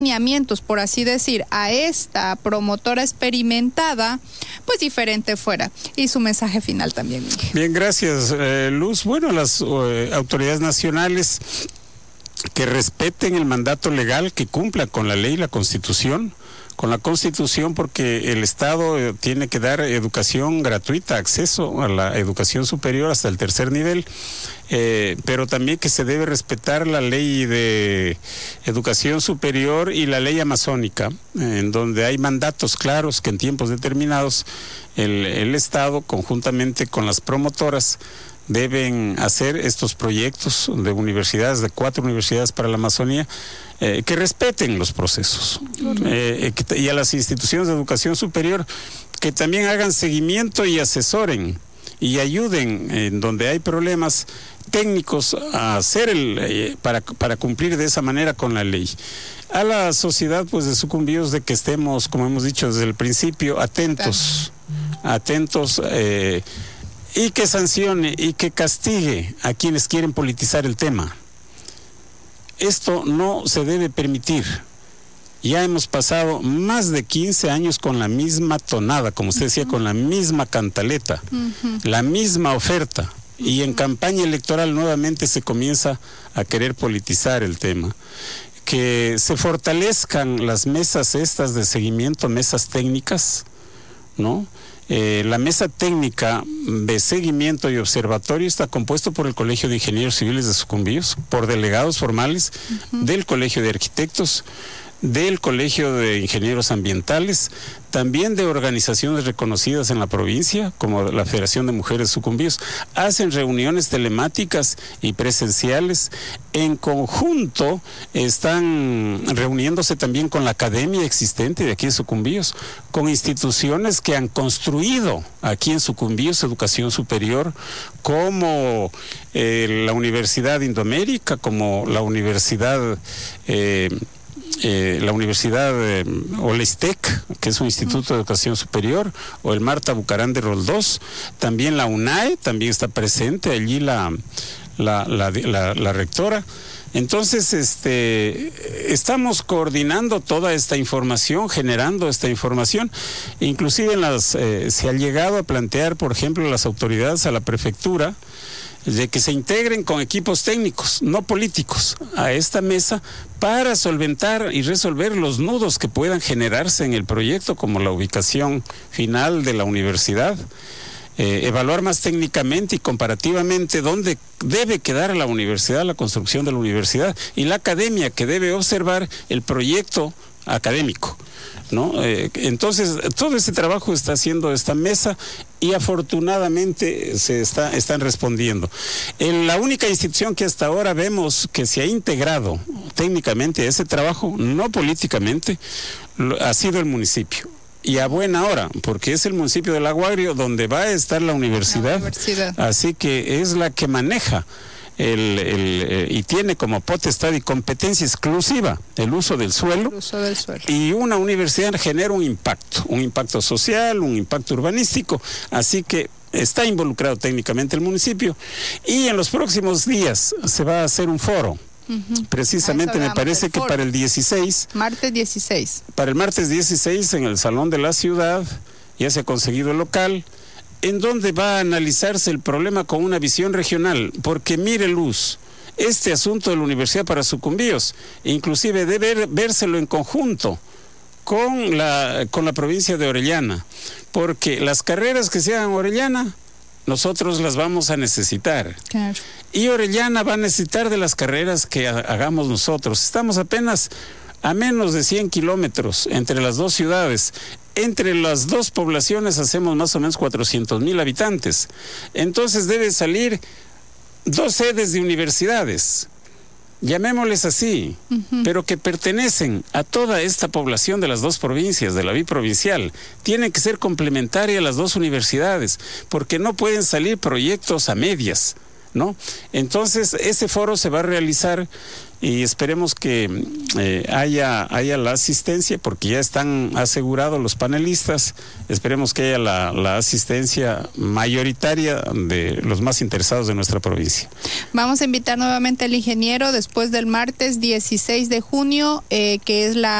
lineamientos, por así decir, a esta promotora experimentada, pues diferente fuera. Y su mensaje final también, Miguel. Bien, gracias, Luz. Bueno, las autoridades nacionales que respeten el mandato legal, que cumplan con la ley y la Constitución, porque el Estado tiene que dar educación gratuita, acceso a la educación superior hasta el tercer nivel, pero también que se debe respetar la ley de educación superior y la ley amazónica, en donde hay mandatos claros que en tiempos determinados el Estado, conjuntamente con las promotoras, deben hacer estos proyectos de universidades, de 4 universidades para la Amazonía, que respeten los procesos, y a las instituciones de educación superior que también hagan seguimiento y asesoren y ayuden en donde hay problemas técnicos a hacer para cumplir de esa manera con la ley. A la sociedad, pues, de Sucumbíos, de que estemos, como hemos dicho desde el principio, atentos, y que sancione y que castigue a quienes quieren politizar el tema. Esto no se debe permitir. Ya hemos pasado más de 15 años con la misma tonada, como usted decía, con la misma cantaleta, la misma oferta, y en campaña electoral nuevamente se comienza a querer politizar el tema. Que se fortalezcan las mesas estas de seguimiento, mesas técnicas, ¿no? La mesa técnica de seguimiento y observatorio está compuesto por el Colegio de Ingenieros Civiles de Sucumbíos, por delegados formales del Colegio de Arquitectos, del Colegio de Ingenieros Ambientales, también de organizaciones reconocidas en la provincia, como la Federación de Mujeres Sucumbíos. Hacen reuniones telemáticas y presenciales. En conjunto están reuniéndose también con la academia existente de aquí en Sucumbíos, con instituciones que han construido aquí en Sucumbíos educación superior, como la Universidad Indoamérica, como la Universidad Olestec, que es un instituto de educación superior, o el Marta Bucarán de Roldós, también la UNAE, también está presente allí la rectora. Entonces, estamos coordinando toda esta información, generando esta información, inclusive se ha llegado a plantear, por ejemplo, las autoridades a la prefectura, de que se integren con equipos técnicos, no políticos, a esta mesa para solventar y resolver los nudos que puedan generarse en el proyecto, como la ubicación final de la universidad, evaluar más técnicamente y comparativamente dónde debe quedar la universidad, la construcción de la universidad, y la academia, que debe observar el proyecto académico, ¿no? Entonces, todo ese trabajo está haciendo esta mesa y afortunadamente están respondiendo. La única institución que hasta ahora vemos que se ha integrado técnicamente a ese trabajo, no políticamente, ha sido el municipio. Y a buena hora, porque es el municipio de Lago Agrio donde va a estar la universidad. Así que es la que maneja y tiene como potestad y competencia exclusiva el uso del suelo. Y una universidad genera un impacto social, un impacto urbanístico, así que está involucrado técnicamente el municipio, y en los próximos días se va a hacer un foro. Precisamente me parece que para el 16. Martes 16. Para el martes 16 en el Salón de la Ciudad ya se ha conseguido el local, en donde va a analizarse el problema con una visión regional, porque mire, Luz, este asunto de la Universidad para Sucumbíos, inclusive debe vérselo en conjunto con la provincia de Orellana, porque las carreras que se hagan en Orellana, nosotros las vamos a necesitar. Claro. Y Orellana va a necesitar de las carreras que hagamos nosotros. Estamos apenas a menos de 100 kilómetros entre las dos ciudades. Entre las dos poblaciones hacemos más o menos 400,000 habitantes. Entonces debe salir 2 sedes de universidades, llamémosles así, pero que pertenecen a toda esta población de las dos provincias, de la biprovincial. Tienen que ser complementarias las dos universidades, porque no pueden salir proyectos a medias. ¿no? Entonces, ese foro se va a realizar y esperemos que haya la asistencia, porque ya están asegurados los panelistas. Esperemos que haya la asistencia mayoritaria de los más interesados de nuestra provincia. Vamos a invitar nuevamente al ingeniero después del martes 16 de junio, que es la